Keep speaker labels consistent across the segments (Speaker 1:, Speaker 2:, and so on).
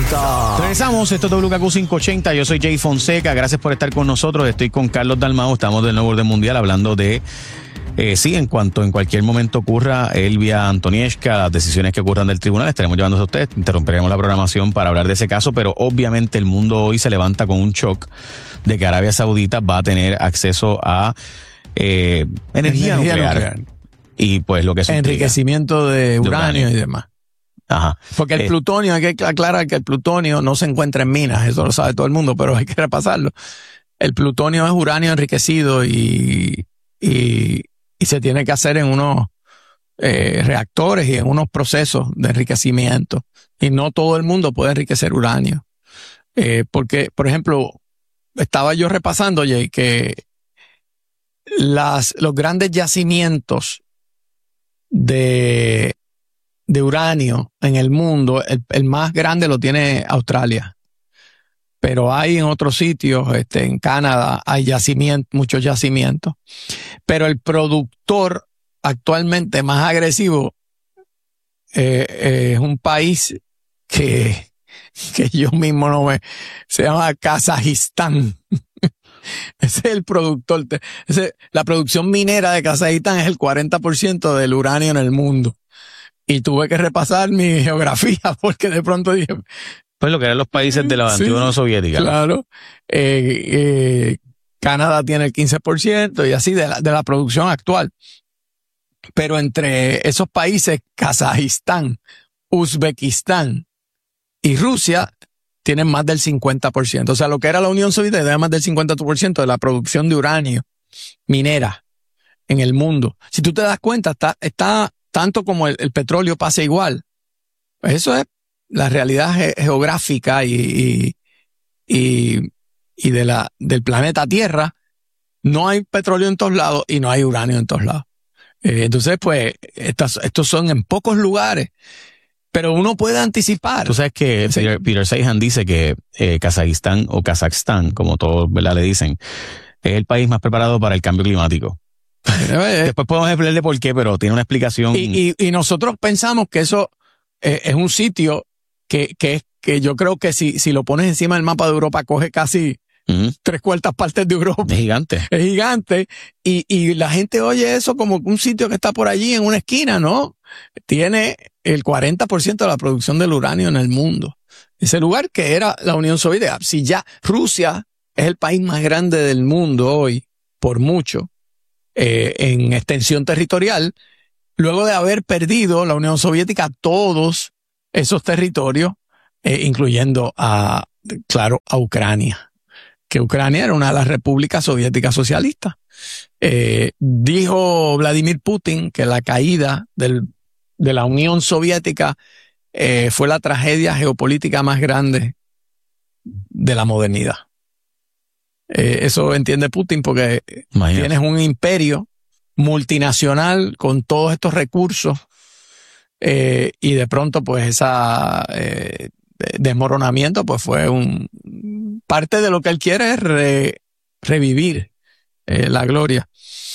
Speaker 1: presenta.
Speaker 2: Regresamos, esto es WKQ 580, yo soy Jay Fonseca, gracias por estar con nosotros, estoy con Carlos Dalmau, estamos del nuevo orden mundial hablando de, sí, en cuanto en cualquier momento ocurra Elvia Antonieshka, las decisiones que ocurran del tribunal, estaremos llevándose a ustedes, interrumpiremos la programación para hablar de ese caso, pero obviamente el mundo hoy se levanta con un shock de que Arabia Saudita va a tener acceso a energía nuclear. Y pues lo que eso
Speaker 3: enriquecimiento de uranio y demás.
Speaker 2: Ajá.
Speaker 3: Porque el plutonio, hay que aclarar que el plutonio no se encuentra en minas, eso lo sabe todo el mundo, pero hay que repasarlo. El plutonio es uranio enriquecido y se tiene que hacer en unos reactores y en unos procesos de enriquecimiento. Y no todo el mundo puede enriquecer uranio. Porque, por ejemplo, estaba yo repasando, Jay, que los grandes yacimientos de uranio en el mundo, el más grande lo tiene Australia. Pero hay en otros sitios, en Canadá, hay muchos yacimientos. Pero el productor actualmente más agresivo es un país que yo mismo no me... Se llama Kazajistán. Ese es el productor. La producción minera de Kazajistán es el 40% del uranio en el mundo. Y tuve que repasar mi geografía porque de pronto dije...
Speaker 2: Pues lo que eran los países de la antigua Unión Soviética.
Speaker 3: Claro. Canadá tiene el 15% y así de la producción actual. Pero entre esos países, Kazajistán, Uzbekistán y Rusia tienen más del 50%. O sea, lo que era la Unión Soviética tiene más del 50% de la producción de uranio minera en el mundo. Si tú te das cuenta, está tanto como el petróleo pasa igual. Pues eso es la realidad geográfica y del planeta Tierra. No hay petróleo en todos lados y no hay uranio en todos lados. Entonces, pues, estos son en pocos lugares, pero uno puede anticipar.
Speaker 2: Tú sabes que sí. Peter Seihan dice que Kazajistán o Kazajstán, como todos, ¿verdad?, le dicen, es el país más preparado para el cambio climático. Después podemos explicarle por qué, pero tiene una explicación.
Speaker 3: Y nosotros pensamos que eso es un sitio que yo creo que si lo pones encima del mapa de Europa, coge casi 3/4 partes de Europa.
Speaker 2: Es gigante.
Speaker 3: Es gigante. Y la gente oye eso como un sitio que está por allí en una esquina, ¿no? Tiene el 40% de la producción del uranio en el mundo. Ese lugar que era la Unión Soviética. Si ya Rusia es el país más grande del mundo hoy, por mucho, en extensión territorial, luego de haber perdido la Unión Soviética todos esos territorios, incluyendo a Ucrania, que Ucrania era una de las repúblicas soviéticas socialistas. Dijo Vladimir Putin que la caída de la Unión Soviética fue la tragedia geopolítica más grande de la modernidad. Eso entiende Putin porque tienes un imperio multinacional con todos estos recursos y de pronto pues esa desmoronamiento pues fue parte de lo que él quiere es revivir la gloria.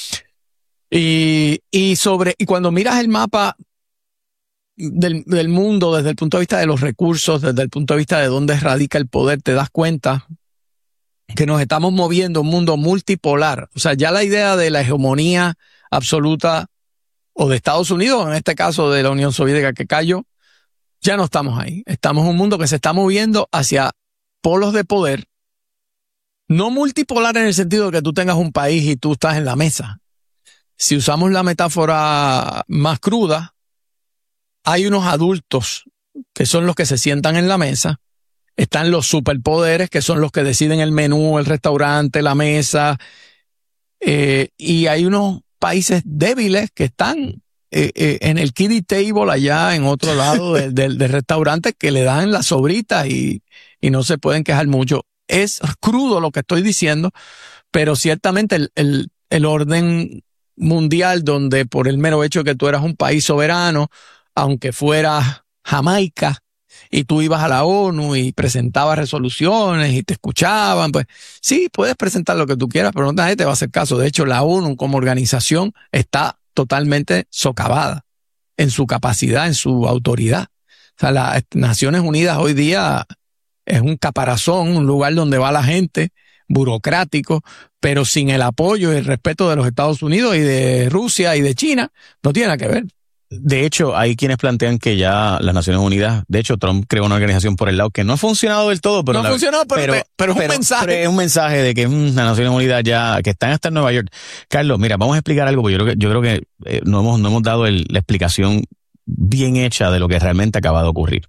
Speaker 3: Y cuando miras el mapa del mundo desde el punto de vista de los recursos, desde el punto de vista de dónde radica el poder, te das cuenta que nos estamos moviendo en un mundo multipolar. O sea, ya la idea de la hegemonía absoluta o de Estados Unidos, en este caso de la Unión Soviética que cayó, ya no estamos ahí. Estamos en un mundo que se está moviendo hacia polos de poder, no multipolar en el sentido de que tú tengas un país y tú estás en la mesa. Si usamos la metáfora más cruda, hay unos adultos que son los que se sientan en la mesa. Están los superpoderes, que son los que deciden el menú, el restaurante, la mesa. Y hay unos países débiles que están en el kiddie table allá en otro lado del restaurante que le dan las sobritas y no se pueden quejar mucho. Es crudo lo que estoy diciendo, pero ciertamente el orden mundial donde por el mero hecho de que tú eras un país soberano, aunque fueras Jamaica, y tú ibas a la ONU y presentabas resoluciones y te escuchaban, pues sí, puedes presentar lo que tú quieras, pero no nadie te va a hacer caso. De hecho, la ONU como organización está totalmente socavada en su capacidad, en su autoridad. O sea, las Naciones Unidas hoy día es un caparazón, un lugar donde va la gente, burocrático, pero sin el apoyo y el respeto de los Estados Unidos y de Rusia y de China, no tiene nada que ver.
Speaker 2: De hecho, hay quienes plantean que ya las Naciones Unidas, de hecho, Trump creó una organización por el lado que no ha funcionado del todo, pero
Speaker 3: no ha funcionado, pero es un mensaje.
Speaker 2: Pero es un mensaje de que las Naciones Unidas ya, que están hasta en Nueva York. Carlos, mira, vamos a explicar algo, porque yo creo que no hemos dado la explicación bien hecha de lo que realmente acaba de ocurrir.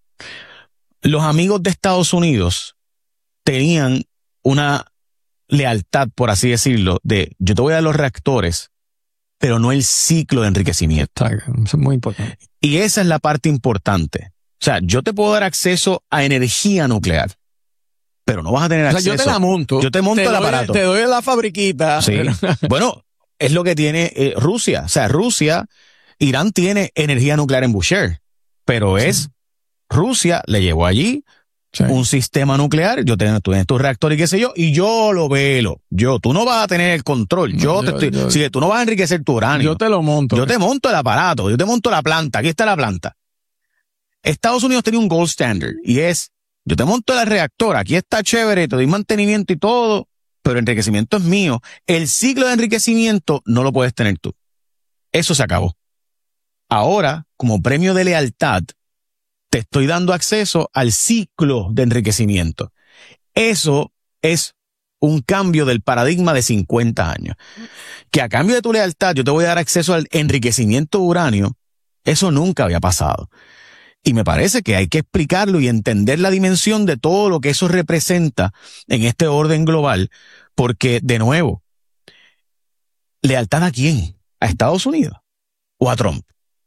Speaker 2: Los amigos de Estados Unidos tenían una lealtad, por así decirlo, de yo te voy a dar los reactores, pero no el ciclo de enriquecimiento.
Speaker 3: Eso es muy importante.
Speaker 2: Y esa es la parte importante. O sea, yo te puedo dar acceso a energía nuclear, pero no vas a tener acceso.
Speaker 3: Yo te la monto.
Speaker 2: Yo te monto el aparato.
Speaker 3: Te doy la fabriquita.
Speaker 2: Sí. Bueno, es lo que tiene Rusia. O sea, Irán tiene energía nuclear en Bushehr, pero Rusia le llevó allí un sistema nuclear, tú tienes tu reactor y qué sé yo, y yo lo velo. Tú no vas a tener el control. Tú no vas a enriquecer tu uranio.
Speaker 3: Yo te lo monto.
Speaker 2: Yo te monto el aparato, yo te monto la planta. Aquí está la planta. Estados Unidos tenía un gold standard y yo te monto el reactor, aquí está chévere, te doy mantenimiento y todo, pero el enriquecimiento es mío. El ciclo de enriquecimiento no lo puedes tener tú. Eso se acabó. Ahora, como premio de lealtad, te estoy dando acceso al ciclo de enriquecimiento. Eso es un cambio del paradigma de 50 años. Que a cambio de tu lealtad yo te voy a dar acceso al enriquecimiento de uranio, eso nunca había pasado. Y me parece que hay que explicarlo y entender la dimensión de todo lo que eso representa en este orden global, porque, de nuevo, ¿lealtad a quién? ¿A Estados Unidos o a Trump?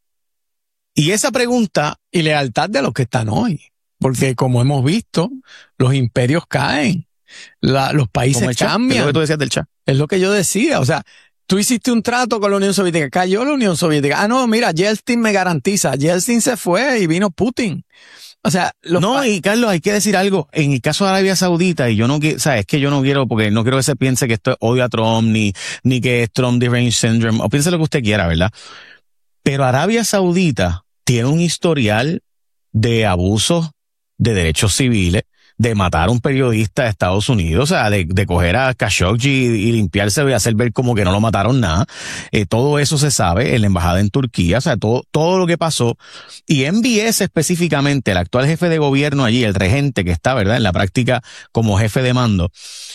Speaker 2: Y esa pregunta,
Speaker 3: y lealtad de los que están hoy, porque como hemos visto, los imperios caen, los países cambian.
Speaker 2: Es lo que tú decías del Shah.
Speaker 3: Es lo que yo decía, o sea, tú hiciste un trato con la Unión Soviética, cayó la Unión Soviética. Ah, no, mira, Yeltsin me garantiza, Yeltsin se fue y vino Putin. O sea,
Speaker 2: y Carlos, hay que decir algo. En el caso de Arabia Saudita, y yo no quiero, es que yo no quiero, porque no quiero que se piense que esto es odio a Trump, ni que es Trump Deranged Syndrome, o piense lo que usted quiera, ¿verdad? Pero Arabia Saudita tiene un historial de abusos de derechos civiles, de matar a un periodista de Estados Unidos, o sea, de coger a Khashoggi y limpiarse y hacer ver como que no lo mataron nada. Todo eso se sabe en la embajada en Turquía, o sea, todo lo que pasó. Y MBS específicamente, el actual jefe de gobierno allí, el regente que está, ¿verdad?, en la práctica como jefe de mando,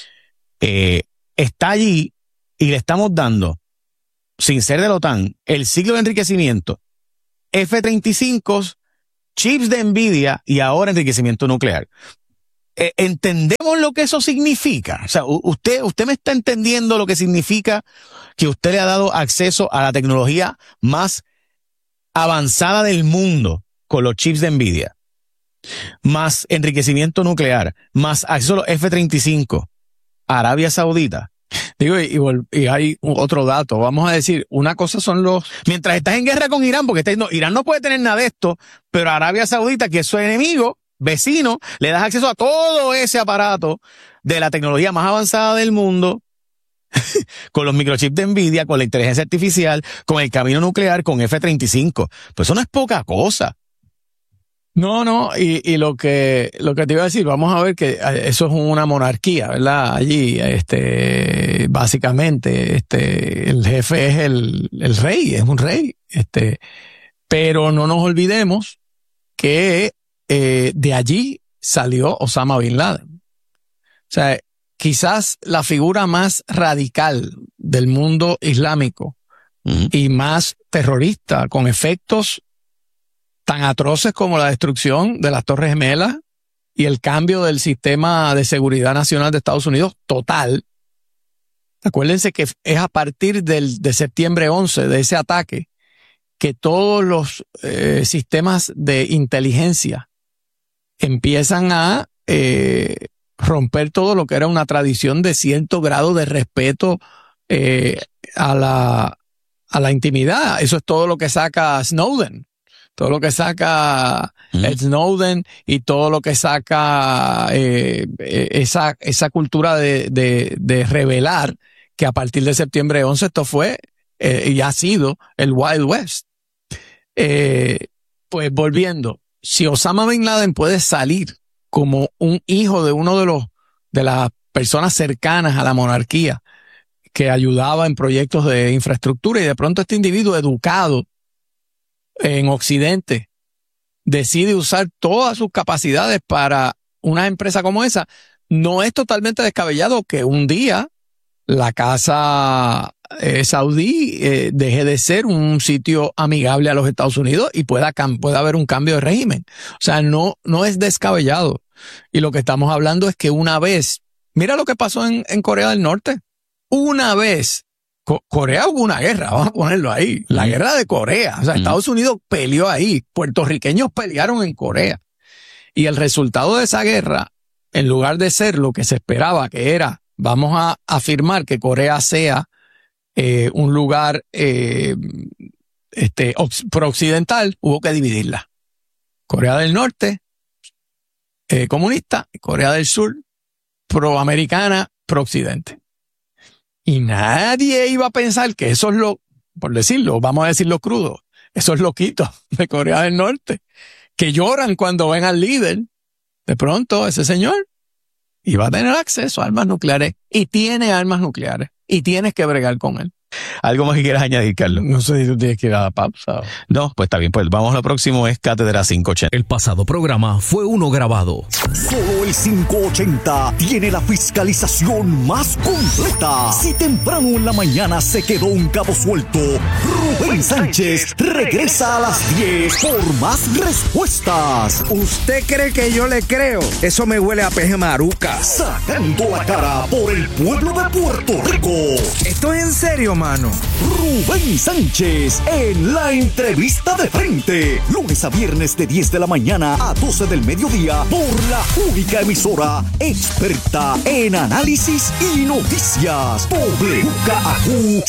Speaker 2: está allí y le estamos dando, sin ser de la OTAN, el ciclo de enriquecimiento, F-35, chips de Nvidia y ahora enriquecimiento nuclear. ¿Entendemos lo que eso significa? O sea, usted me está entendiendo lo que significa que usted le ha dado acceso a la tecnología más avanzada del mundo con los chips de Nvidia, más enriquecimiento nuclear, más acceso a los F-35, Arabia Saudita.
Speaker 3: Digo, y hay otro dato. Vamos a decir, una cosa son
Speaker 2: mientras estás en guerra con Irán, porque Irán no puede tener nada de esto, pero Arabia Saudita, que es su enemigo, vecino, le das acceso a todo ese aparato de la tecnología más avanzada del mundo, con los microchips de Nvidia, con la inteligencia artificial, con el camino nuclear, con F-35. Pues eso no es poca cosa.
Speaker 3: No, y lo que te iba a decir, vamos a ver que eso es una monarquía, ¿verdad? Allí, básicamente, el jefe es el rey, es un rey, pero no nos olvidemos que de allí salió Osama Bin Laden. O sea, quizás la figura más radical del mundo islámico y más terrorista, con efectos tan atroces como la destrucción de las Torres Gemelas y el cambio del sistema de seguridad nacional de Estados Unidos total. Acuérdense que es a partir de septiembre 11, de ese ataque, que todos los sistemas de inteligencia empiezan a romper todo lo que era una tradición de cierto grado de respeto a la intimidad. Eso es todo lo que saca Snowden. Todo lo que saca Snowden y todo lo que saca esa cultura de revelar que a partir de septiembre 11 esto fue y ha sido el Wild West. Pues volviendo, si Osama Bin Laden puede salir como un hijo de uno de las personas cercanas a la monarquía que ayudaba en proyectos de infraestructura, y de pronto este individuo educado en Occidente decide usar todas sus capacidades para una empresa como esa. No es totalmente descabellado que un día la casa saudí deje de ser un sitio amigable a los Estados Unidos y pueda haber un cambio de régimen. O sea, no es descabellado. Y lo que estamos hablando es que una vez, mira lo que pasó en Corea del Norte. Una vez, Corea hubo una guerra, vamos a ponerlo ahí, la guerra de Corea. O sea, Estados Unidos peleó ahí, puertorriqueños pelearon en Corea. Y el resultado de esa guerra, en lugar de ser lo que se esperaba, que era, vamos a afirmar que Corea sea un lugar prooccidental, hubo que dividirla. Corea del Norte, comunista, y Corea del Sur, proamericana, prooccidente. Y nadie iba a pensar que eso es por decirlo, vamos a decirlo crudo, esos loquitos de Corea del Norte, que lloran cuando ven al líder. De pronto ese señor iba a tener acceso a armas nucleares, y tiene armas nucleares, y tienes que bregar con él.
Speaker 2: ¿Algo más que quieras añadir, Carlos?
Speaker 3: No sé si tú tienes que ir a la pausa.
Speaker 2: No, pues está bien, pues vamos a lo próximo, es Cátedra 580.
Speaker 1: El pasado programa fue uno grabado.
Speaker 4: Solo el 580 tiene la fiscalización más completa. Si temprano en la mañana se quedó un cabo suelto, Rubén Sánchez regresa a las 10 por más respuestas.
Speaker 5: ¿Usted cree que yo le creo? Eso me huele a peje maruca.
Speaker 4: Sacando la cara por el pueblo de Puerto Rico.
Speaker 5: ¿Esto es en serio, mano?
Speaker 4: Rubén Sánchez en la entrevista de frente. Lunes a viernes de 10 de la mañana a 12 del mediodía por la única emisora experta en análisis y noticias. WKAQ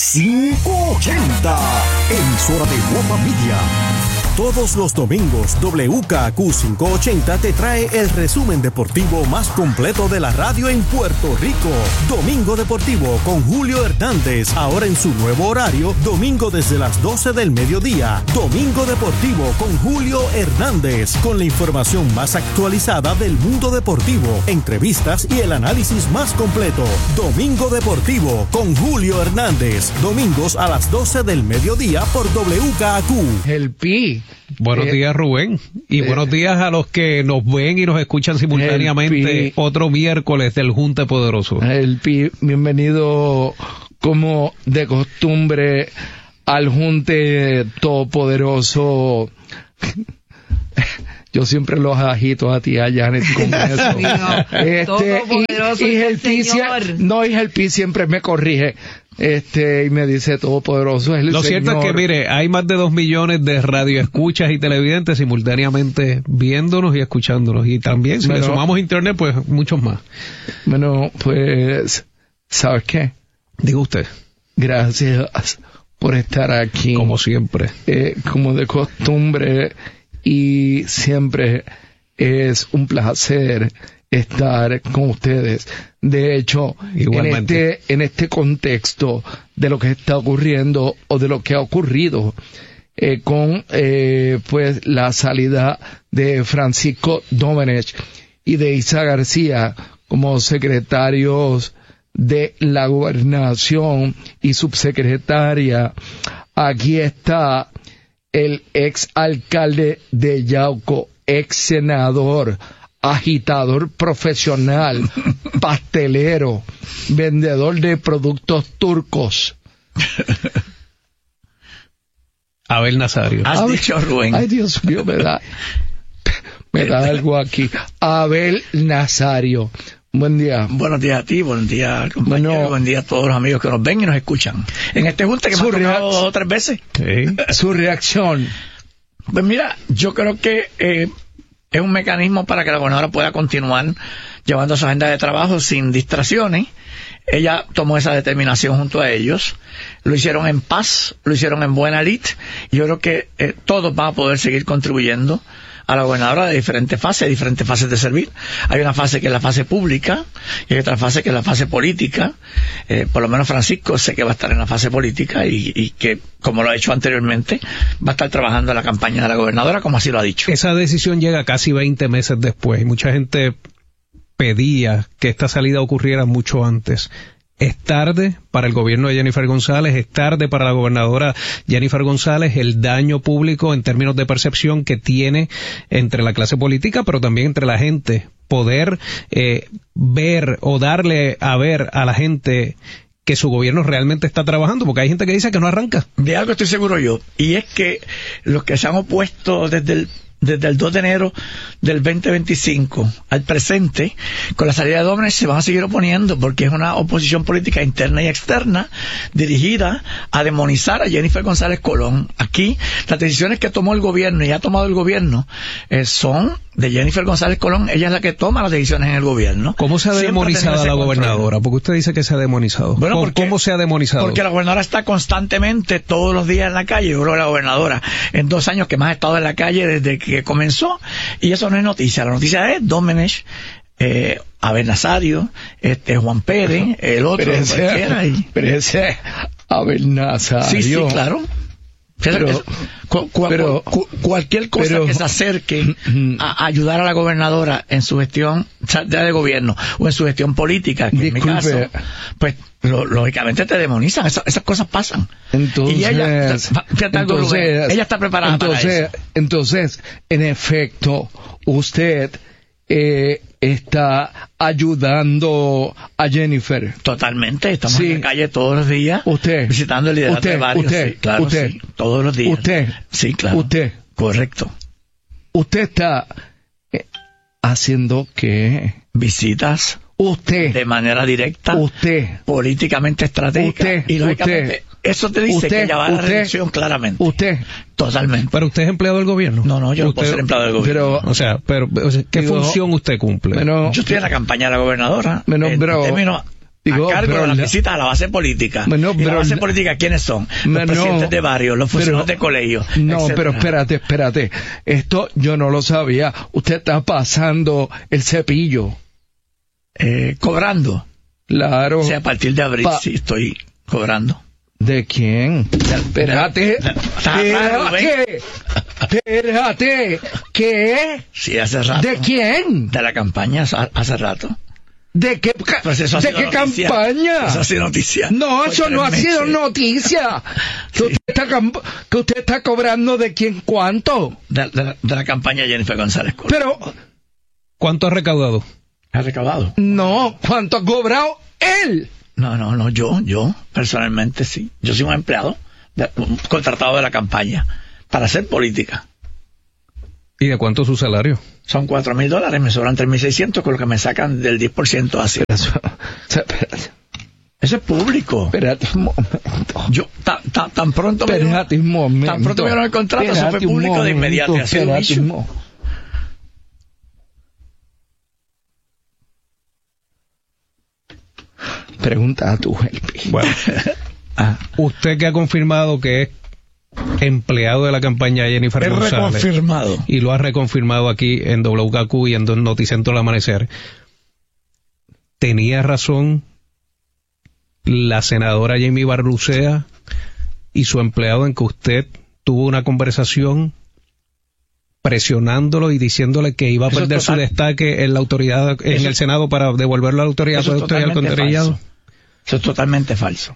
Speaker 4: 580. Emisora de Guapa Media.
Speaker 6: Todos los domingos, WKAQ 580 te trae el resumen deportivo más completo de la radio en Puerto Rico. Domingo Deportivo con Julio Hernández, ahora en su nuevo horario, domingo desde las 12 del mediodía. Domingo Deportivo con Julio Hernández, con la información más actualizada del mundo deportivo, entrevistas y el análisis más completo. Domingo Deportivo con Julio Hernández, domingos a las 12 del mediodía por WKAQ.
Speaker 7: El PI.
Speaker 8: Buenos días, Rubén, y buenos días a los que nos ven y nos escuchan simultáneamente otro miércoles del Junte Poderoso.
Speaker 7: El PI, bienvenido como de costumbre al Junte Todopoderoso. Yo siempre los agito a ti, a Janet, con eso. Y el PI siempre me corrige. Y me dice todopoderoso es el
Speaker 8: Lo
Speaker 7: Señor.
Speaker 8: cierto es que, mire, hay más de 2 millones de radioescuchas y televidentes simultáneamente viéndonos y escuchándonos. Y también, si le sumamos internet, pues muchos más.
Speaker 7: Bueno, pues, ¿sabes qué?
Speaker 8: Diga usted.
Speaker 7: Gracias por estar aquí.
Speaker 8: Como siempre.
Speaker 7: Como de costumbre, y siempre es un placer estar con ustedes. De hecho, en este contexto de lo que está ocurriendo o de lo que ha ocurrido con pues la salida de Francisco Domenech y de Isa García como secretarios de la gobernación y subsecretaria, aquí está el ex alcalde de Yauco, ex senador, agitador profesional, pastelero, vendedor de productos turcos.
Speaker 8: Abel Nazario.
Speaker 5: ¿Has dicho, Rubén?
Speaker 7: Ay, Dios mío, me da algo aquí. Abel Nazario. Buen día.
Speaker 5: Buenos días a ti, buenos días, compañero, buen día a todos los amigos que nos ven y nos escuchan. En este junte que hemos tocado 2 o 3 veces.
Speaker 8: Sí.
Speaker 7: Su reacción.
Speaker 5: Pues mira, yo creo que es un mecanismo para que la gobernadora pueda continuar llevando su agenda de trabajo sin distracciones. Ella tomó esa determinación junto a ellos. Lo hicieron en paz, lo hicieron en buena lid. Y yo creo que todos van a poder seguir contribuyendo a la gobernadora de diferentes fases de servir. Hay una fase que es la fase pública y hay otra fase que es la fase política. Por lo menos Francisco sé que va a estar en la fase política y que, como lo ha hecho anteriormente, va a estar trabajando en la campaña de la gobernadora, como así lo ha dicho.
Speaker 8: Esa decisión llega casi 20 meses después y mucha gente pedía que esta salida ocurriera mucho antes. Es tarde para el gobierno de Jennifer González, es tarde para la gobernadora Jennifer González el daño público en términos de percepción que tiene entre la clase política, pero también entre la gente. Poder ver o darle a ver a la gente que su gobierno realmente está trabajando, porque hay gente que dice que no arranca.
Speaker 5: De algo estoy seguro yo, y es que los que se han opuesto desde el 2 de enero del 2025 al presente, con la salida de Domínguez se van a seguir oponiendo, porque es una oposición política interna y externa dirigida a demonizar a Jennifer González Colón. Aquí, las decisiones que tomó el gobierno y ha tomado el gobierno son de Jennifer González Colón. Ella es la que toma las decisiones en el gobierno.
Speaker 8: ¿Cómo se ha demonizado a la gobernadora? Porque usted dice que se ha demonizado.
Speaker 5: Bueno,
Speaker 8: ¿Cómo se ha demonizado?
Speaker 5: Porque la gobernadora está constantemente todos los días en la calle. Yo creo que la gobernadora en 2 años que más ha estado en la calle desde que comenzó, y eso no es noticia. La noticia es Domínguez, Abel Nazario, Juan Pérez, el otro,
Speaker 7: pero ese Abel Nazario.
Speaker 5: Sí, claro. Cualquier cosa que se acerque a ayudar a la gobernadora en su gestión de gobierno o en su gestión política, que en mi caso, pues lógicamente te demonizan. Esas cosas pasan.
Speaker 7: Entonces,
Speaker 5: y ella está preparada para eso.
Speaker 7: Entonces, en efecto, usted está ayudando a Jennifer.
Speaker 5: Totalmente, estamos en la calle todos los días, visitando el liderato de varios. Sí, todos los días. Sí, claro. Correcto.
Speaker 7: Usted está haciendo ¿qué?
Speaker 5: Visitas. De manera directa. Políticamente estratégica. Y lógicamente, eso te dice que ella va a la reelección claramente. Totalmente.
Speaker 8: ¿Pero usted es empleado del gobierno?
Speaker 5: No, yo no puedo ser empleado del gobierno.
Speaker 8: ¿Qué función usted cumple?
Speaker 5: Yo estoy en la campaña de la gobernadora. A cargo de las visitas a la base política. ¿Y la base política quiénes son? Los presidentes de barrio, los funcionarios de colegio.
Speaker 7: Pero espérate. Esto yo no lo sabía. Usted está pasando el cepillo.
Speaker 5: Cobrando.
Speaker 7: Claro.
Speaker 5: O sea, a partir de abril sí estoy cobrando.
Speaker 7: ¿De quién? Espérate. ¿Qué?
Speaker 5: Sí, hace rato.
Speaker 7: ¿De quién?
Speaker 5: De la campaña hace rato.
Speaker 7: ¿De qué, campaña?
Speaker 5: Eso ha sido noticia.
Speaker 7: No, eso no ha sido noticia.
Speaker 5: Sí.
Speaker 7: Que usted está cobrando ¿de quién cuánto?
Speaker 5: De la campaña Jennifer González Colón.
Speaker 7: Pero,
Speaker 8: ¿cuánto ha recaudado?
Speaker 5: ¿Ha recaudado?
Speaker 7: No, ¿cuánto ha cobrado él?
Speaker 5: No, yo, personalmente sí. Yo soy un empleado, un contratado de la campaña, para hacer política.
Speaker 8: ¿Y de cuánto es su salario?
Speaker 5: Son $4,000, me sobran $3,600, con lo que me sacan del 10% así. Eso es público.
Speaker 7: Espérate un momento.
Speaker 5: Yo, tan pronto me dieron el contrato, eso fue público de inmediato.
Speaker 7: Pregunta a tu help.
Speaker 8: Bueno, usted que ha confirmado que es empleado de la campaña Jennifer González.
Speaker 5: Reconfirmado.
Speaker 8: Y lo ha reconfirmado aquí en WKQ y en Noticentro al Amanecer. ¿Tenía razón la senadora Jamie Barlucea y su empleado en que usted tuvo una conversación presionándolo y diciéndole que iba a perder su destaque en la autoridad, en el Senado, para devolverlo a la autoridad de usted y alcantarillado?
Speaker 5: Eso es totalmente falso.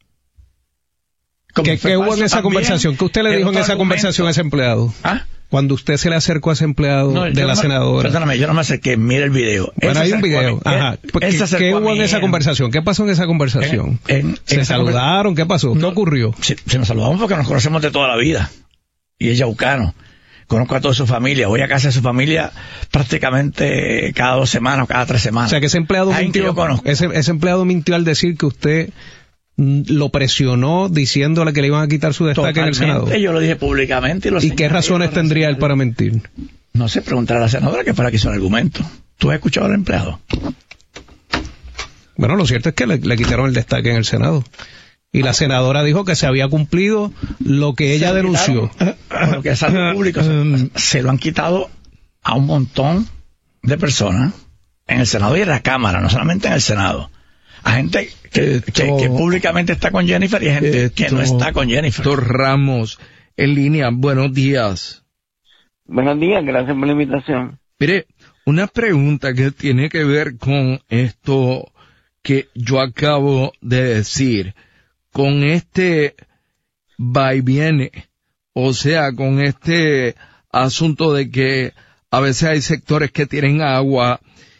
Speaker 8: ¿Qué hubo en esa conversación? ¿Qué usted le dijo en esa conversación a ese empleado? Cuando usted se le acercó a ese empleado de la senadora.
Speaker 5: Perdóname, yo no me acerqué, mira el video.
Speaker 8: Bueno, hay un video. Ajá. ¿Qué hubo en esa conversación? ¿Qué pasó en esa conversación? ¿Se saludaron? ¿Qué pasó? ¿Qué ocurrió?
Speaker 5: Se nos saludamos porque nos conocemos de toda la vida. Y es yaucano. Conozco a toda su familia. Voy a casa de su familia prácticamente cada 2 semanas o cada 3 semanas.
Speaker 8: O sea, que ese empleado mintió. Ese empleado mintió al decir que usted lo presionó diciéndole que le iban a quitar su destaque en el Senado.
Speaker 5: Yo lo dije públicamente.
Speaker 8: ¿Y qué razones tendría él para mentir?
Speaker 5: No sé, preguntar a la senadora, que fue la que hizo el argumento. ¿Tú has escuchado al empleado?
Speaker 8: Bueno, lo cierto es que le quitaron el destaque en el Senado. Y la senadora dijo que se había cumplido lo que ella denunció.
Speaker 5: Lo que es algo público, se lo han quitado a un montón de personas en el Senado y en la Cámara, no solamente en el Senado. A gente que públicamente está con Jennifer y a gente que no está con Jennifer.
Speaker 7: Doctor Ramos, en línea, buenos días.
Speaker 9: Buenos días, gracias por la invitación.
Speaker 7: Mire, una pregunta que tiene que ver con esto que yo acabo de decir, con este va y viene, o sea, con este asunto de que a veces hay sectores que tienen agua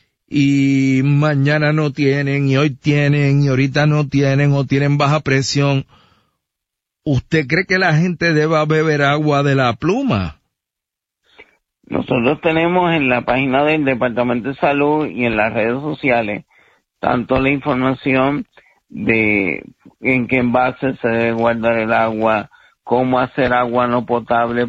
Speaker 7: y mañana no tienen, y hoy tienen, y ahorita no tienen, o tienen baja presión. ¿Usted cree que la gente deba beber agua de la pluma?
Speaker 9: Nosotros tenemos en la página del Departamento de Salud y en las redes sociales tanto la información de en qué envase se debe guardar el agua, cómo hacer agua no potable,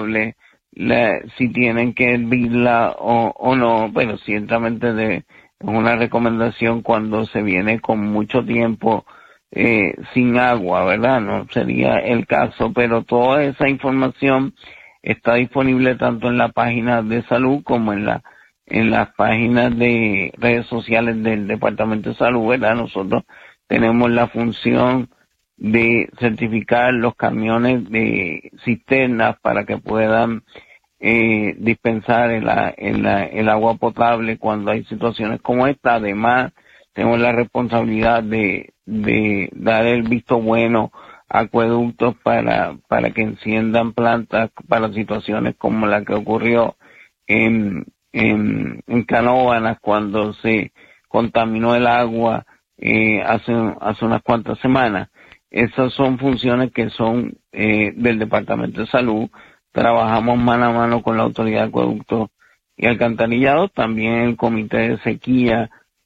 Speaker 9: si tienen que hervirla o no, pero ciertamente es una recomendación cuando se viene con mucho tiempo sin agua, ¿verdad? No sería el caso, pero toda esa información está disponible tanto en la página de salud como en las páginas de redes sociales del Departamento de Salud, ¿verdad? Nosotros tenemos la función de certificar los camiones de cisternas para que puedan dispensar el agua potable cuando hay situaciones como esta. Además, tenemos la responsabilidad de dar el visto bueno a acueductos para que enciendan plantas para situaciones como la que ocurrió en Canóvanas cuando se contaminó el agua hace unas cuantas semanas. Esas son funciones que son del Departamento de Salud. Trabajamos mano a mano con la Autoridad de Acueductos y Alcantarillados, también el Comité de Sequía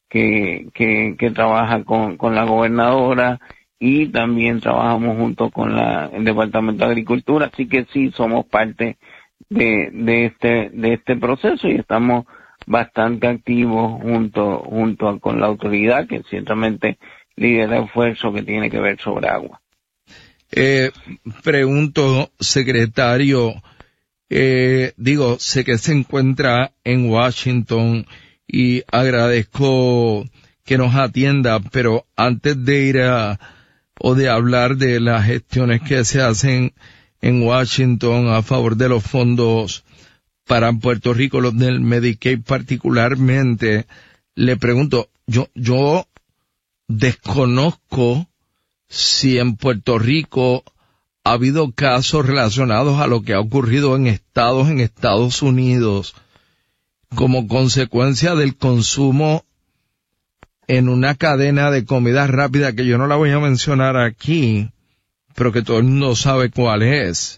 Speaker 9: que trabaja con la gobernadora, y también trabajamos junto con el Departamento de Agricultura, así que sí somos parte de este proceso y estamos bastante activos junto con la autoridad que ciertamente lidera el esfuerzo que tiene que ver sobre agua.
Speaker 7: Pregunto, secretario, sé que se encuentra en Washington y agradezco que nos atienda, pero antes de ir de hablar de las gestiones que se hacen en Washington a favor de los fondos para Puerto Rico, los del Medicaid particularmente, le pregunto, yo desconozco si en Puerto Rico ha habido casos relacionados a lo que ha ocurrido en Estados Unidos como consecuencia del consumo en una cadena de comida rápida que yo no la voy a mencionar aquí, pero que todo el mundo sabe cuál es.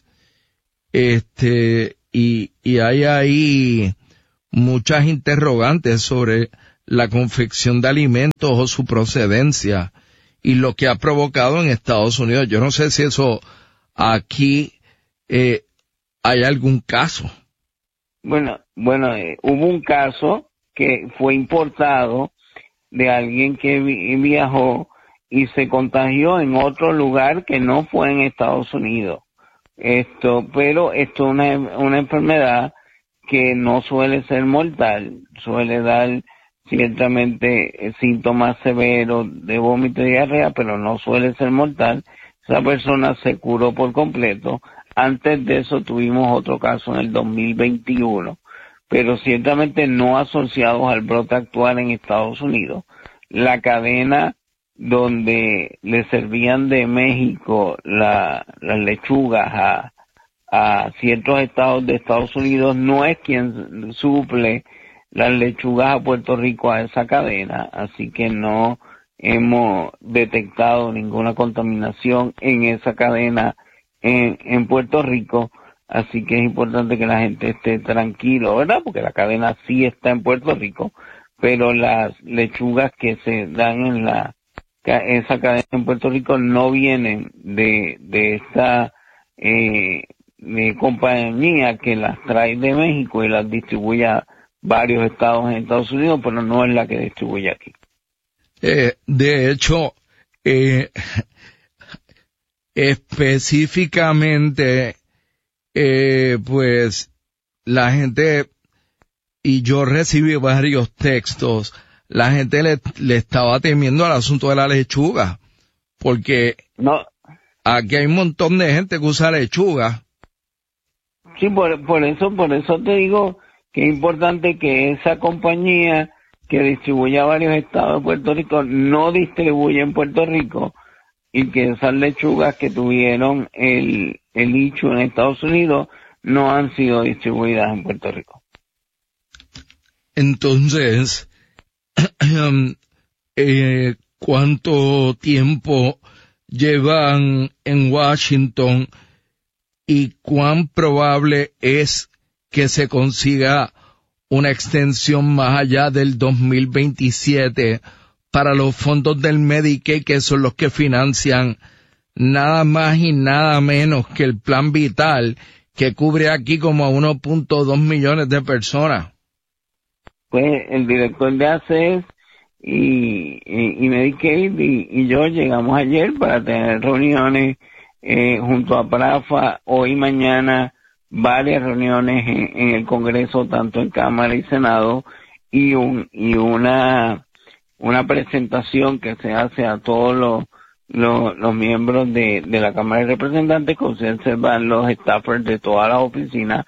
Speaker 7: Y hay ahí muchas interrogantes sobre la confección de alimentos o su procedencia y lo que ha provocado en Estados Unidos. Yo no sé si eso aquí hay algún caso.
Speaker 9: Bueno, hubo un caso que fue importado de alguien que viajó y se contagió en otro lugar que no fue en Estados Unidos. Pero esto es una enfermedad que no suele ser mortal, suele dar ciertamente síntomas severos de vómito y diarrea, pero no suele ser mortal. Esa persona se curó por completo. Antes de eso tuvimos otro caso en el 2021, pero ciertamente no asociados al brote actual en Estados Unidos. La cadena donde le servían de México las lechugas a ciertos estados de Estados Unidos no es quien suple las lechugas a Puerto Rico a esa cadena, así que no hemos detectado ninguna contaminación en esa cadena en Puerto Rico, así que es importante que la gente esté tranquilo, ¿verdad? Porque la cadena sí está en Puerto Rico, pero las lechugas que se dan en esa cadena en Puerto Rico no vienen de esta compañía que las trae de México y las distribuye a varios estados en Estados Unidos, pero no es la que distribuye aquí.
Speaker 7: De hecho, específicamente, pues la gente y yo recibí varios textos, la gente le estaba temiendo al asunto de la lechuga, porque
Speaker 9: No,
Speaker 7: aquí hay un montón de gente que usa lechuga.
Speaker 9: sí, por eso te digo que es importante que esa compañía que distribuye a varios estados de Puerto Rico no distribuye en Puerto Rico, y que esas lechugas que tuvieron el issue en Estados Unidos no han sido distribuidas en Puerto Rico.
Speaker 7: Entonces, ¿cuánto tiempo llevan en Washington y cuán probable es que se consiga una extensión más allá del 2027 para los fondos del Medicaid, que son los que financian nada más y nada menos que el Plan Vital, que cubre aquí como a 1.2 millones de personas?
Speaker 9: Pues el director de ACES y Medicaid y yo llegamos ayer para tener reuniones junto a PRAFA, hoy y mañana varias reuniones en el Congreso, tanto en Cámara y Senado, y una presentación que se hace a todos los miembros de la Cámara de Representantes, que se van los staffers de todas las oficinas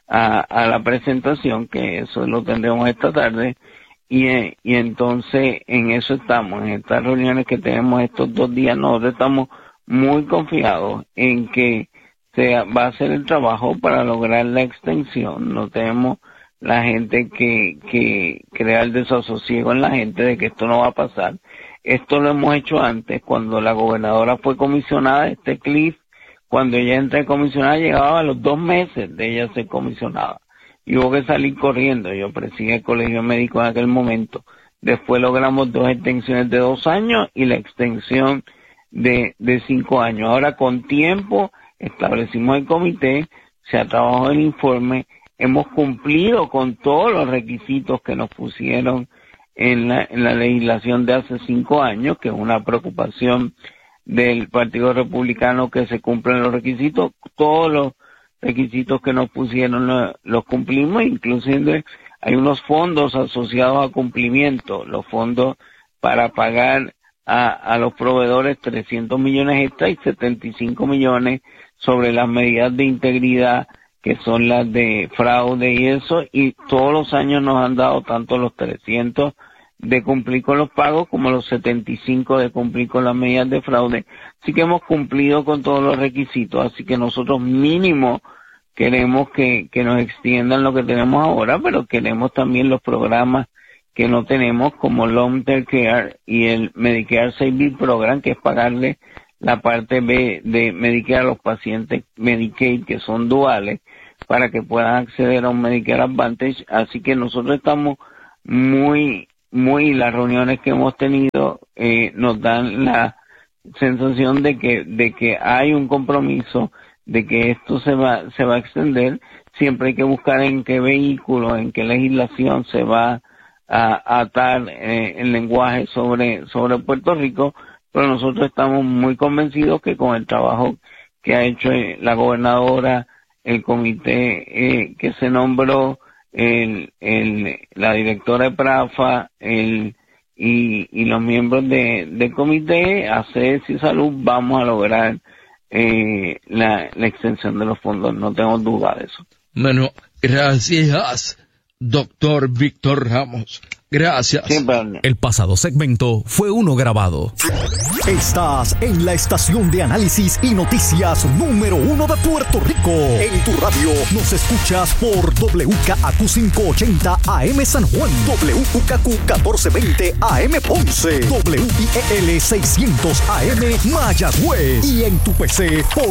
Speaker 9: a la presentación, que eso lo tendremos esta tarde, y entonces en eso estamos, en estas reuniones que tenemos estos 2 días. Nosotros estamos muy confiados en que va a hacer el trabajo para lograr la extensión. No tenemos la gente que crea el desasosiego en la gente de que esto no va a pasar. Esto lo hemos hecho antes, cuando la gobernadora fue comisionada, Cliff, cuando ella entra comisionada, llegaba a los 2 meses de ella ser comisionada. Y hubo que salir corriendo. Yo presidí el colegio médico en aquel momento. Después logramos 2 extensiones de 2 años y la extensión de 5 años. Ahora, con tiempo, establecimos el comité, se ha trabajado el informe, hemos cumplido con todos los requisitos que nos pusieron en la legislación de hace 5 años, que es una preocupación del Partido Republicano, que se cumplen los requisitos. Todos los requisitos que nos pusieron los cumplimos, inclusive hay unos fondos asociados a cumplimiento, los fondos para pagar a los proveedores 300 millones extra y 75 millones sobre las medidas de integridad, que son las de fraude y eso, y todos los años nos han dado tanto los 300 de cumplir con los pagos como los 75 de cumplir con las medidas de fraude. Así que hemos cumplido con todos los requisitos, así que nosotros mínimo queremos que nos extiendan lo que tenemos ahora, pero queremos también los programas que no tenemos, como Long Term Care y el Medicare Savings Program, que es pagarle la parte B de Medicare a los pacientes Medicaid que son duales, para que puedan acceder a un Medicare Advantage. Así que nosotros estamos las reuniones que hemos tenido nos dan la sensación de que hay un compromiso de que esto se va a extender. Siempre hay que buscar en qué vehículo, en qué legislación se va a atar el lenguaje sobre Puerto Rico, pero nosotros estamos muy convencidos que con el trabajo que ha hecho la gobernadora, el comité que se nombró, la directora de PRAFA, y los miembros del comité, ACES y Salud, vamos a lograr la extensión de los fondos. No tengo duda de eso.
Speaker 7: Bueno, gracias, doctor Víctor Ramos. Gracias.
Speaker 1: El pasado segmento fue uno grabado.
Speaker 4: Estás en la estación de análisis y noticias número 1 de Puerto Rico. En tu radio nos escuchas por WKAQ 580 AM San Juan, WKQ 1420 AM Ponce, WIEL 600 AM Mayagüez, y en tu PC por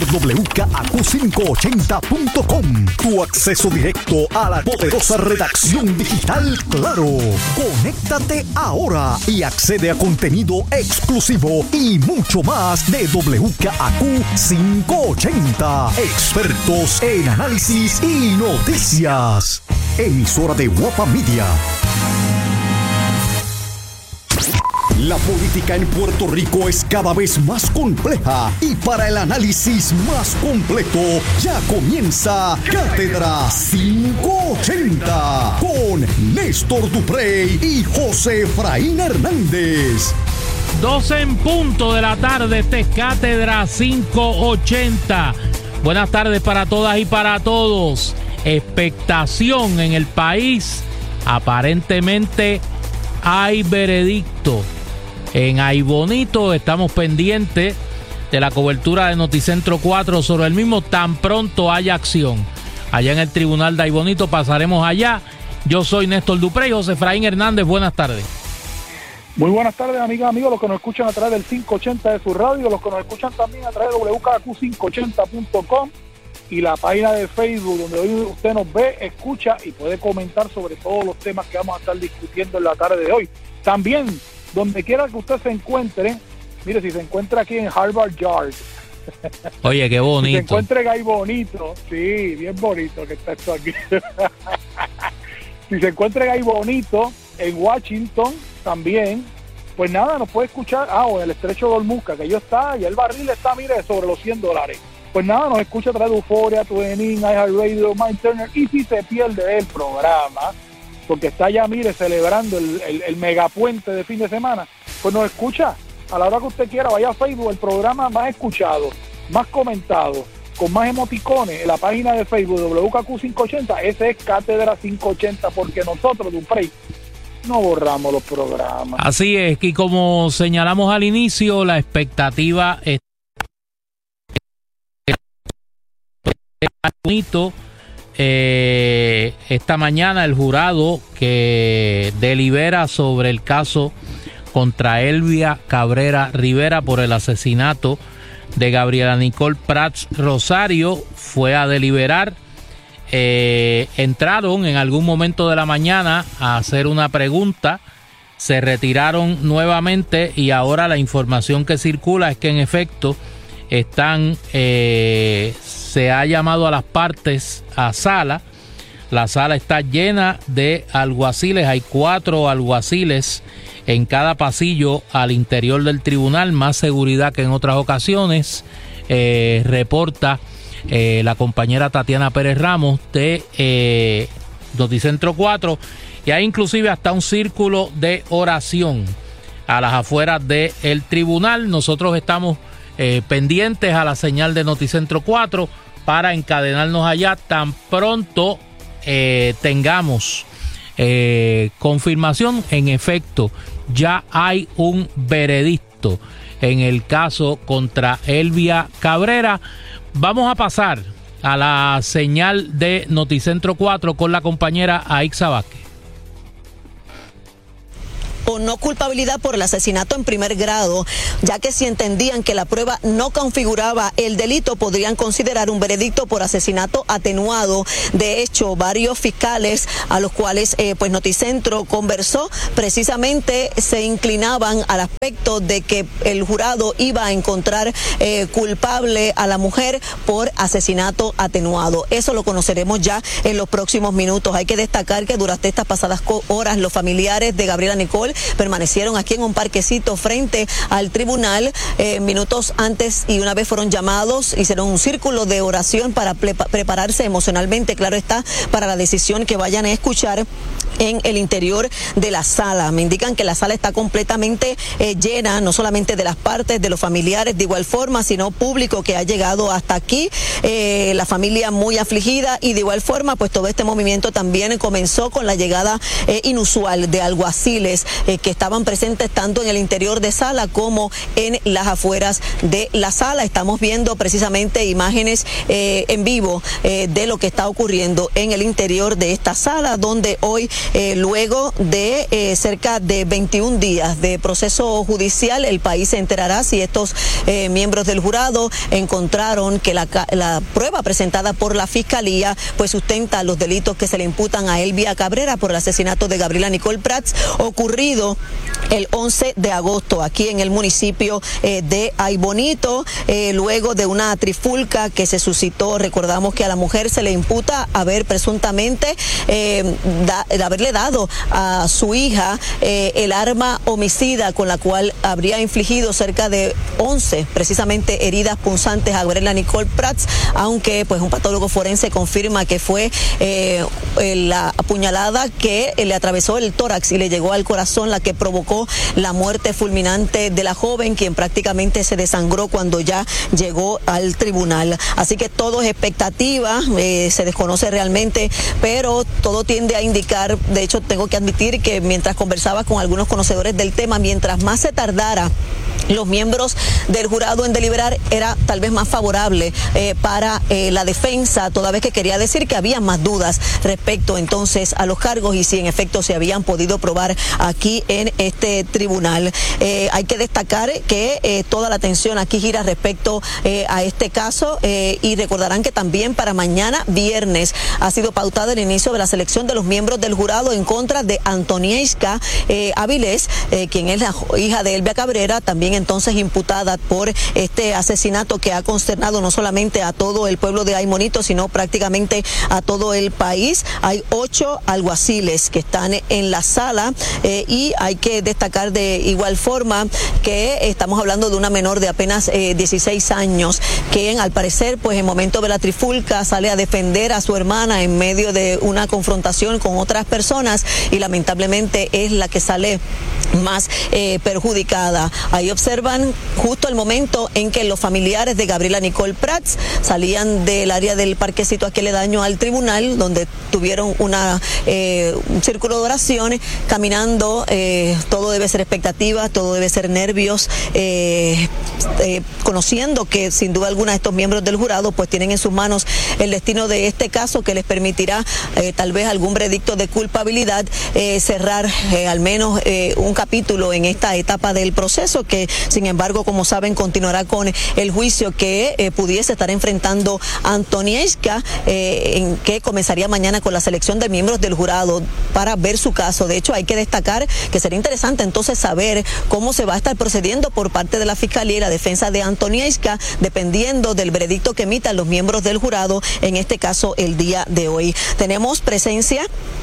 Speaker 4: WKAQ580.com. Tu acceso directo a la poderosa redacción digital Claro. Conéctate ahora y accede a contenido exclusivo y mucho más de WKAQ 580. Expertos en análisis y noticias. Emisora de Guapa Media. La política en Puerto Rico es cada vez más compleja y para el análisis más completo ya comienza Cátedra 580 con Néstor Duprey y José Efraín Hernández.
Speaker 10: 12 en punto de la tarde, este es Cátedra 580. Buenas tardes para todas y para todos. Expectación en el país. Aparentemente hay veredicto en Aibonito. Estamos pendientes de la cobertura de Noticentro 4 sobre el mismo. Tan pronto haya acción allá en el tribunal de Aibonito, pasaremos allá. Yo soy Néstor Duprey, José Efraín Hernández. Buenas tardes.
Speaker 11: Muy buenas tardes, amigas, amigos, los que nos escuchan a través del 580 de su radio, los que nos escuchan también a través de wkq580.com y la página de Facebook, donde hoy usted nos ve, escucha y puede comentar sobre todos los temas que vamos a estar discutiendo en la tarde de hoy. También, donde quiera que usted se encuentre, mire, si se encuentra aquí en Harvard Yard.
Speaker 10: Oye, qué bonito.
Speaker 11: Si se encuentra en Aibonito, sí, bien bonito que está esto aquí. Si se encuentra en Aibonito, en Washington, también, pues nada, nos puede escuchar, o en el Estrecho de Olmusca, que yo está, y el barril está, mire, sobre los $100. Pues nada, nos escucha a través de Euphoria, TuneIn, iHeartRadio, MyTurner, y si se pierde el programa, porque está ya, mire, celebrando el megapuente de fin de semana, pues nos escucha a la hora que usted quiera, vaya a Facebook, el programa más escuchado, más comentado, con más emoticones, en la página de Facebook de WKQ580, ese es Cátedra 580, porque nosotros, Duprey, no borramos los programas.
Speaker 10: Así es, y como señalamos al inicio, la expectativa es bonito. Esta mañana el jurado que delibera sobre el caso contra Elvia Cabrera Rivera por el asesinato de Gabriela Nicole Prats Rosario fue a deliberar. Entraron en algún momento de la mañana a hacer una pregunta, se retiraron nuevamente y ahora la información que circula es que en efecto están se ha llamado a las partes a sala. La sala está llena de alguaciles, hay 4 alguaciles en cada pasillo al interior del tribunal, más seguridad que en otras ocasiones, reporta la compañera Tatiana Pérez Ramos de Noticentro 4, y hay inclusive hasta un círculo de oración a las afueras del tribunal. Nosotros estamos pendientes a la señal de Noticentro 4 para encadenarnos allá tan pronto tengamos confirmación. En efecto, ya hay un veredicto en el caso contra Elvia Cabrera. Vamos a pasar a la señal de Noticentro 4 con la compañera Aixa Vázquez.
Speaker 12: O no culpabilidad por el asesinato en primer grado, ya que si entendían que la prueba no configuraba el delito, podrían considerar un veredicto por asesinato atenuado. De hecho, varios fiscales a los cuales pues Noticentro conversó, precisamente se inclinaban al aspecto de que el jurado iba a encontrar culpable a la mujer por asesinato atenuado. Eso lo conoceremos ya en los próximos minutos. Hay que destacar que durante estas pasadas horas los familiares de Gabriela Nicole permanecieron aquí en un parquecito frente al tribunal minutos antes, y una vez fueron llamados, hicieron un círculo de oración para prepararse emocionalmente, claro está, para la decisión que vayan a escuchar en el interior de la sala. Me indican que la sala está completamente llena, no solamente de las partes, de los familiares de igual forma, sino público que ha llegado hasta aquí, la familia muy afligida, y de igual forma pues todo este movimiento también comenzó con la llegada inusual de alguaciles que estaban presentes tanto en el interior de sala como en las afueras de la sala. Estamos viendo precisamente imágenes en vivo de lo que está ocurriendo en el interior de esta sala, donde hoy luego de cerca de 21 días de proceso judicial, el país se enterará si estos miembros del jurado encontraron que la prueba presentada por la fiscalía pues sustenta los delitos que se le imputan a Elvia Cabrera por el asesinato de Gabriela Nicole Prats ocurrido ocurrido el 11 de agosto aquí en el municipio de Aybonito, luego de una trifulca que se suscitó. Recordamos que a la mujer se le imputa haber presuntamente haberle dado a su hija el arma homicida con la cual habría infligido cerca de 11 precisamente heridas punzantes a Gabriela Nicole Prats, aunque pues un patólogo forense confirma que fue la apuñalada que le atravesó el tórax y le llegó al corazón la que provocó la muerte fulminante de la joven, quien prácticamente se desangró cuando ya llegó al tribunal. Así que todo es expectativa, se desconoce realmente, pero todo tiende a indicar, de hecho tengo que admitir que mientras conversaba con algunos conocedores del tema, mientras más se tardara los miembros del jurado en deliberar, era tal vez más favorable para la defensa, toda vez que quería decir que había más dudas respecto entonces a los cargos y si en efecto se habían podido probar aquí en este tribunal. Hay que destacar que toda la atención aquí gira respecto a este caso y recordarán que también para mañana viernes ha sido pautada el inicio de la selección de los miembros del jurado en contra de Antonieshka Avilés, quien es la hija de Elvia Cabrera, también entonces imputada por este asesinato que ha consternado no solamente a todo el pueblo de Aybonito, sino prácticamente a todo el país. Hay 8 alguaciles que están en la sala y hay que destacar de igual forma que estamos hablando de una menor de apenas 16 años, que al parecer pues en momento de la trifulca sale a defender a su hermana en medio de una confrontación con otras personas y lamentablemente es la que sale más perjudicada. Ahí observan justo el momento en que los familiares de Gabriela Nicole Prats salían del área del parquecito aquí aledaño al tribunal, donde tuvieron un círculo de oración, caminando. Todo debe ser expectativa, todo debe ser nervios, conociendo que sin duda alguna estos miembros del jurado pues tienen en sus manos el destino de este caso que les permitirá tal vez algún veredicto de culpabilidad, cerrar al menos un capítulo en esta etapa del proceso, que sin embargo, como saben, continuará con el juicio que pudiese estar enfrentando Antonieshka, que comenzaría mañana con la selección de miembros del jurado para ver su caso. De hecho, hay que destacar que sería interesante entonces saber cómo se va a estar procediendo por parte de la Fiscalía y la defensa de Antonieshka, dependiendo del veredicto que emitan los miembros del jurado, en este caso el día de hoy. Tenemos presencia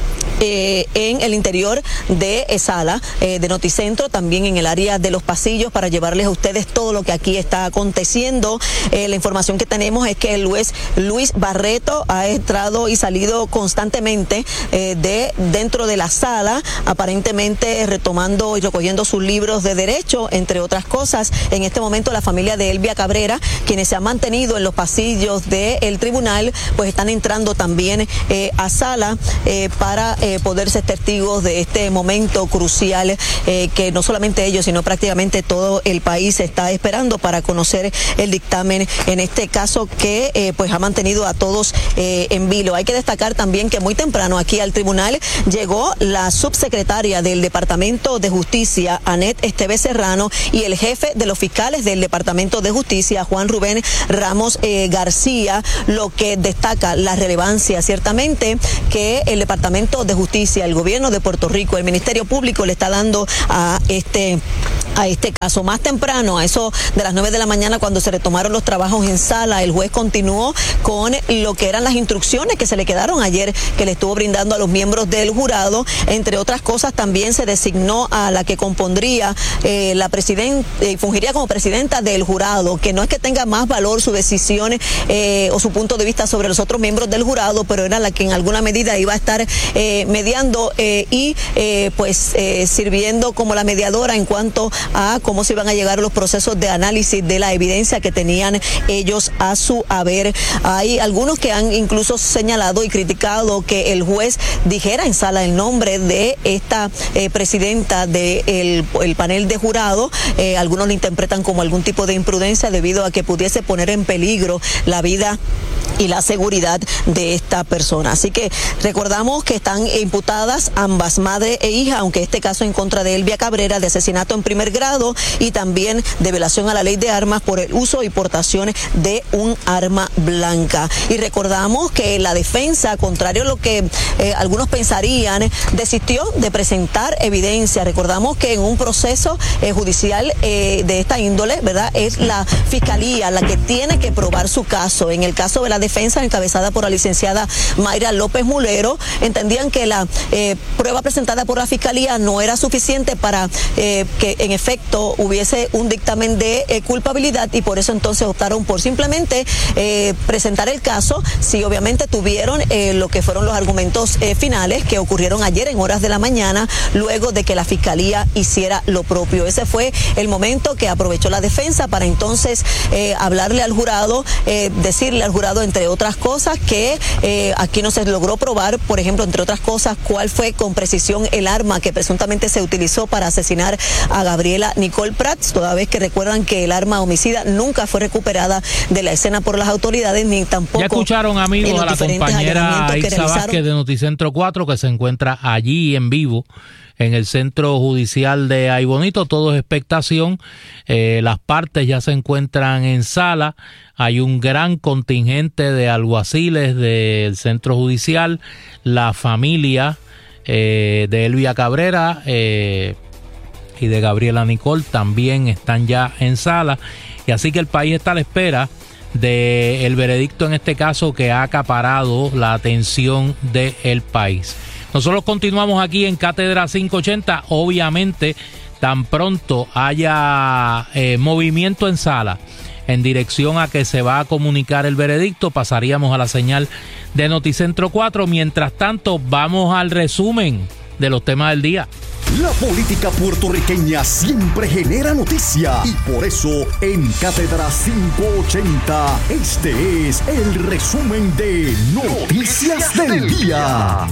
Speaker 12: en el interior de sala de Noticentro, también en el área de los pasillos, para llevarles a ustedes todo lo que aquí está aconteciendo. La información que tenemos es que el juez Luis Barreto ha entrado y salido constantemente dentro de la sala, aparentemente retomando y recogiendo sus libros de derecho, entre otras cosas. En este momento la familia de Elvia Cabrera, quienes se han mantenido en los pasillos del tribunal, pues están entrando también a sala para poder ser testigos de este momento crucial que no solamente ellos, sino prácticamente todo el país está esperando para conocer el dictamen en este caso que pues ha mantenido a todos en vilo. Hay que destacar también que muy temprano aquí al tribunal llegó la subsecretaria del Departamento de Justicia, Anet Esteves Serrano, y el jefe de los fiscales del Departamento de Justicia, Juan Rubén Ramos García, lo que destaca la relevancia ciertamente que el Departamento de Justicia, el gobierno de Puerto Rico, el Ministerio Público le está dando a este caso. Más temprano, a eso de las 9 de la mañana, cuando se retomaron los trabajos en sala, el juez continuó con lo que eran las instrucciones que se le quedaron ayer, que le estuvo brindando a los miembros del jurado. Entre otras cosas, también se designó a la que compondría la presidenta, fungiría como presidenta del jurado, que no es que tenga más valor su decisión o su punto de vista sobre los otros miembros del jurado, pero era la que en alguna medida iba a estar mediando y sirviendo como la mediadora en cuanto a cómo se iban a llegar los procesos de análisis de la evidencia que tenían ellos a su haber. Hay algunos que han incluso señalado y criticado que el juez dijera en sala el nombre de esta presidenta del panel de jurado. Algunos lo interpretan como algún tipo de imprudencia debido a que pudiese poner en peligro la vida y la seguridad de esta persona. Así que recordamos que están imputadas ambas, madre e hija, aunque este caso en contra de Elvia Cabrera de asesinato en primer grado y también de violación a la ley de armas por el uso y portación de un arma blanca. Y recordamos que la defensa, contrario a lo que algunos pensarían, desistió de presentar evidencia. Recordamos que en un proceso judicial de esta índole, ¿verdad?, es la fiscalía la que tiene que probar su caso. En el caso de la defensa, encabezada por la licenciada Mayra López Mulero, entendían que la prueba presentada por la fiscalía no era suficiente para que en efecto hubiese un dictamen de culpabilidad, y por eso entonces optaron por simplemente presentar el caso. Sí, obviamente tuvieron lo que fueron los argumentos finales que ocurrieron ayer en horas de la mañana, luego de que la fiscalía hiciera lo propio. Ese fue el momento que aprovechó la defensa para entonces hablarle al jurado, decirle al jurado, entre otras cosas, que aquí no se logró probar, por ejemplo, entre otras cosas, cuál fue con precisión el arma que presuntamente se utilizó para asesinar a Gabriela Nicole Prats, toda vez que recuerdan que el arma homicida nunca fue recuperada de la escena por las autoridades, ni tampoco.
Speaker 10: Ya escucharon, amigos, a la compañera Isa Vázquez de Noticentro 4, que se encuentra allí en vivo en el Centro Judicial de Aybonito. Todo es expectación. Las partes ya se encuentran en sala. Hay un gran contingente de alguaciles del Centro Judicial. La familia de Elvia Cabrera y de Gabriela Nicole también están ya en sala. Y así que el país está a la espera del veredicto, en este caso, que ha acaparado la atención del país. Nosotros continuamos aquí en Cátedra 580. Obviamente, tan pronto haya movimiento en sala en dirección a que se va a comunicar el veredicto, pasaríamos a la señal de Noticentro 4. Mientras tanto, vamos al resumen de los temas del día.
Speaker 4: La política puertorriqueña siempre genera noticia, y por eso en Cátedra 580 este es el resumen de Noticias del Día.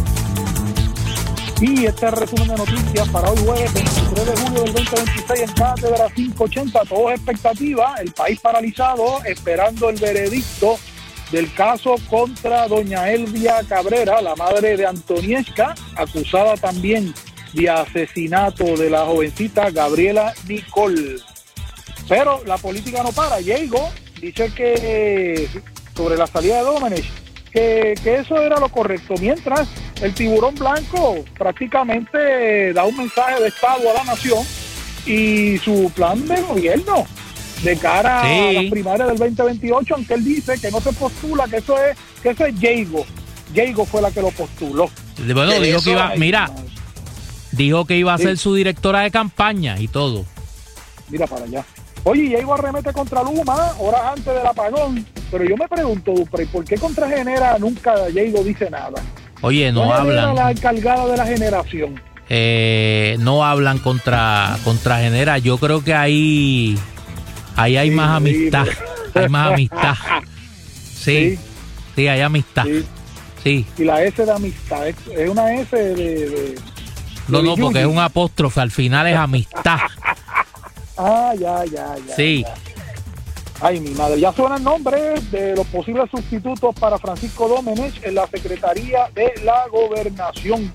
Speaker 11: Y este es el resumen de noticias para hoy jueves 23 de julio del 2026 en Cátedra 580. Todo es expectativa, el país paralizado esperando el veredicto del caso contra doña Elvia Cabrera, la madre de Antonieshka, acusada también de asesinato de la jovencita Gabriela Nicole. Pero la política no para. Diego dice que sobre la salida de Domenech, que eso era lo correcto, mientras el tiburón blanco prácticamente da un mensaje de Estado a la nación y su plan de gobierno de cara a las primarias del 2028, aunque él dice que no se postula, que eso es Diego. Diego fue la que lo postuló.
Speaker 10: Bueno, dijo que iba, dijo que iba a ser su directora de campaña y todo.
Speaker 11: Mira para allá. Oye, Diego arremete contra Luma horas antes del apagón, pero yo me pregunto, Duprey, ¿por qué contra Genera nunca Diego dice nada?
Speaker 10: Oye, no hablan.
Speaker 11: La encargada de la generación.
Speaker 10: No hablan contra Genera. Yo creo que ahí hay más amistad. Hay más amistad. Sí, hay amistad. Sí.
Speaker 11: Y la S de amistad, es una S de
Speaker 10: no, porque es un apóstrofe, al final es amistad.
Speaker 11: Ya.
Speaker 10: Sí.
Speaker 11: Ya. Ay, mi madre, ya suenan nombres de los posibles sustitutos para Francisco Domenech en la Secretaría de la Gobernación.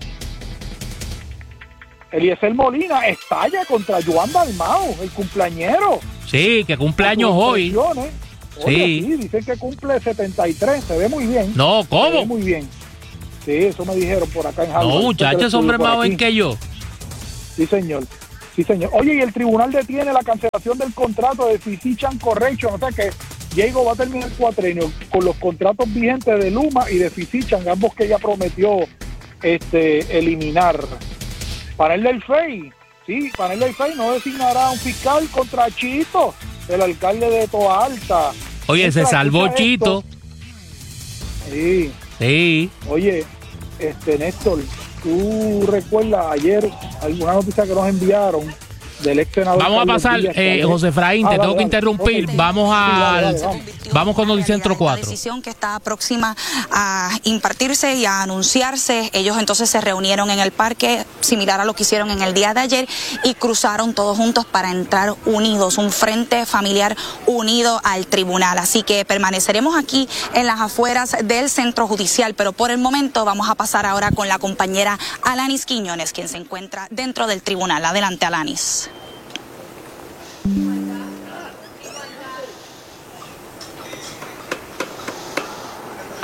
Speaker 11: Eliezer Molina estalla contra Joan Dalmau, el cumpleañero.
Speaker 10: Sí, que cumpleaños hoy.
Speaker 11: Oye, sí, dicen que cumple 73, se ve muy bien.
Speaker 10: No, ¿cómo?
Speaker 11: Se ve muy bien. Sí, eso me dijeron por acá en Harvard.
Speaker 10: No, muchachos, ese hombre más joven que yo.
Speaker 11: Sí, señor. Oye, y el tribunal detiene la cancelación del contrato de Physicians Correction, o sea que Diego va a terminar el cuatrenio con los contratos vigentes de Luma y de Physicians, ambos que ella prometió eliminar. Panel del FEI, Panel del FEI no designará un fiscal contra Chito, el alcalde de Toa Alta.
Speaker 10: Oye, se salvó Chito.
Speaker 11: Sí. Oye, Néstor, ¿tú recuerdas ayer alguna noticia que nos enviaron del ex senador?
Speaker 10: Vamos a pasar, José Efraín, te tengo que interrumpir. Okay. Vamos con Noticentro 4.
Speaker 13: La decisión que está próxima a impartirse y a anunciarse. Ellos entonces se reunieron en el parque, similar a lo que hicieron en el día de ayer, y cruzaron todos juntos para entrar unidos, un frente familiar unido al tribunal. Así que permaneceremos aquí en las afueras del centro judicial, pero por el momento vamos a pasar ahora con la compañera Alanis Quiñones, quien se encuentra dentro del tribunal. Adelante, Alanis.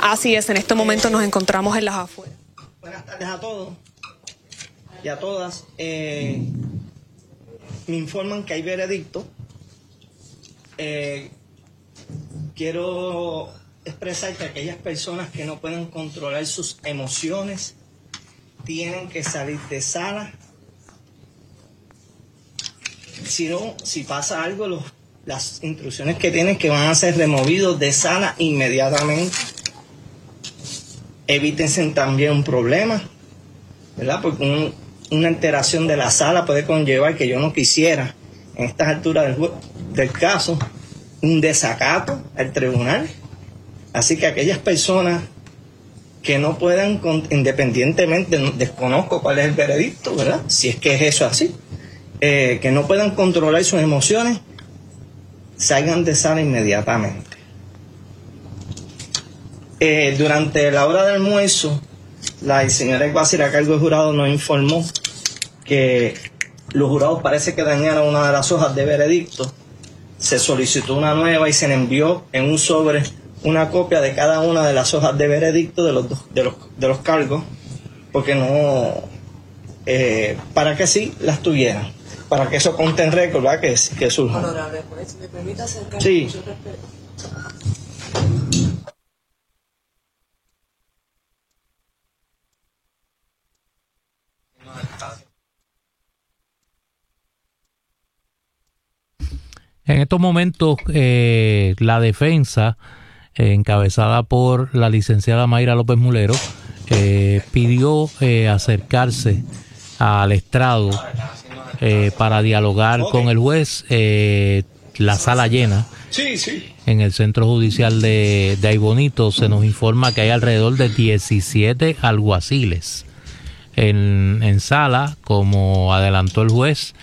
Speaker 14: Así es, en este momento nos encontramos en las afueras.
Speaker 15: Buenas tardes a todos y a todas. Me informan que hay veredicto. Quiero expresar que aquellas personas que no pueden controlar sus emociones tienen que salir de sala. Si no, si pasa algo, las instrucciones que tienen que van a ser removidos de sala inmediatamente. Evítense también un problema, ¿verdad? Porque una alteración de la sala puede conllevar, que yo no quisiera en estas alturas del caso, un desacato al tribunal. Así que aquellas personas que no puedan, independientemente, desconozco cuál es el veredicto, ¿verdad? Si es que es eso así, que no puedan controlar sus emociones, salgan de sala inmediatamente. Durante la hora de almuerzo, la señora Iguacir, a cargo del jurado, nos informó que los jurados parece que dañaron una de las hojas de veredicto. Se solicitó una nueva y se le envió en un sobre una copia de cada una de las hojas de veredicto de los cargos, porque no, para que sí las tuvieran, para que eso conte en récord, ¿verdad? Que surja.
Speaker 16: Honorable juez, ¿me permite acercarme?
Speaker 15: Sí.
Speaker 10: En estos momentos, la defensa, encabezada por la licenciada Mayra López Mulero, pidió acercarse al estrado para dialogar con el juez. La sala llena.
Speaker 15: Sí, sí.
Speaker 10: En el Centro Judicial de Aibonito se nos informa que hay alrededor de 17 alguaciles en sala, como adelantó el juez.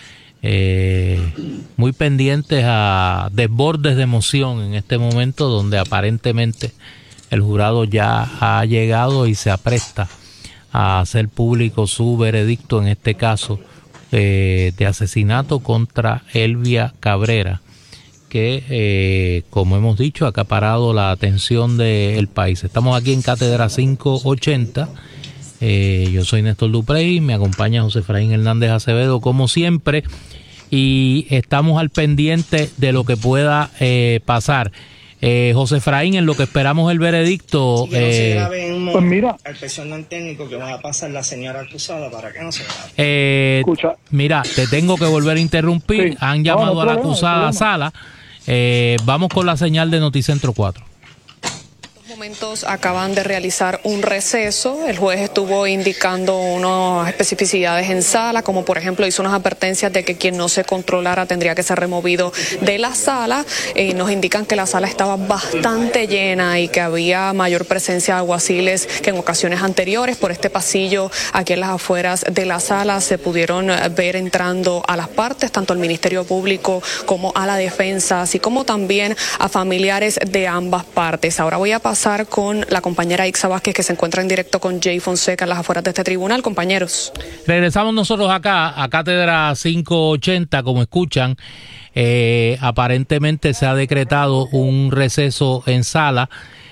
Speaker 10: Muy pendientes a desbordes de emoción en este momento, donde aparentemente el jurado ya ha llegado y se apresta a hacer público su veredicto en este caso de asesinato contra Elvia Cabrera, que como hemos dicho ha acaparado la atención del país. Estamos aquí en Cátedra 580. Yo soy Néstor Duprey, me acompaña José Efraín Hernández Acevedo como siempre, y estamos al pendiente de lo que pueda pasar. José Efraín, en lo que esperamos el veredicto.
Speaker 15: Sí, que no se grabe un
Speaker 11: pues mira,
Speaker 15: al personal técnico que va a pasar la señora acusada para que no se grabe.
Speaker 11: Escucha.
Speaker 10: Mira, te tengo que volver a interrumpir.
Speaker 11: Sí.
Speaker 10: Han llamado
Speaker 11: No,
Speaker 10: a la
Speaker 11: problema,
Speaker 10: acusada a sala. Vamos con la señal de Noticentro 4.
Speaker 14: Momentos acaban de realizar un receso. El juez estuvo indicando unas especificidades en sala, como por ejemplo hizo unas advertencias de que quien no se controlara tendría que ser removido de la sala. Nos indican que la sala estaba bastante llena y que había mayor presencia de alguaciles que en ocasiones anteriores. Por este pasillo, aquí en las afueras de la sala, se pudieron ver entrando a las partes, tanto al Ministerio Público como a la defensa, así como también a familiares de ambas partes. Ahora voy a pasar con la compañera Ixa Vázquez, que se encuentra en directo con Jay Fonseca en las afueras de este tribunal. Compañeros,
Speaker 10: regresamos nosotros acá a Cátedra 580. Como escuchan, aparentemente se ha decretado un receso en sala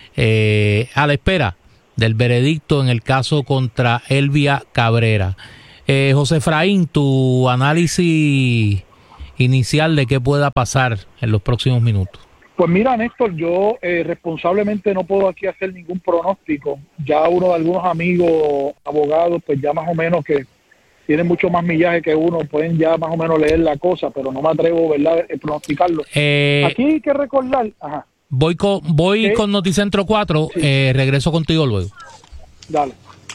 Speaker 10: a la espera del veredicto en el caso contra Elvia Cabrera. José Efraín, tu análisis inicial de qué pueda pasar en los próximos minutos.
Speaker 11: Pues mira, Néstor, yo responsablemente no puedo aquí hacer ningún pronóstico. Ya algunos amigos abogados, pues ya más o menos que tienen mucho más millaje que uno, pueden ya más o menos leer la cosa, pero no me atrevo, ¿verdad?, a pronosticarlo. Aquí hay que recordar. Ajá.
Speaker 10: Voy con Noticentro 4, sí. Regreso contigo luego.
Speaker 11: Dale.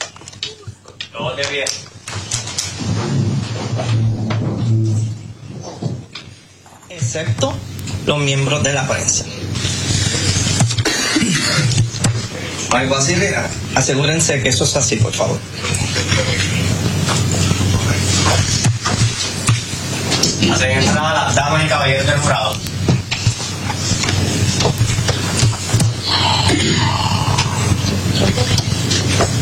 Speaker 15: No, de bien. Excepto los miembros de la prensa. Algo así, asegúrense que eso es así, por favor. Hacen entrada las damas y caballeros del jurado.